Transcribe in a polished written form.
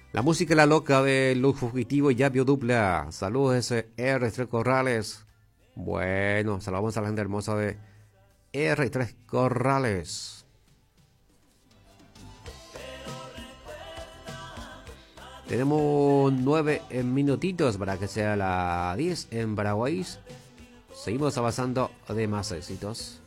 La música La Loca de Luz Fugitivo y Yapio Dupla. Saludos ese R3 Corrales. Bueno, saludamos a la gente hermosa de R3 Corrales. Tenemos 9 minutitos para que sea las 10 en Paraguay. Seguimos avanzando de más éxitos.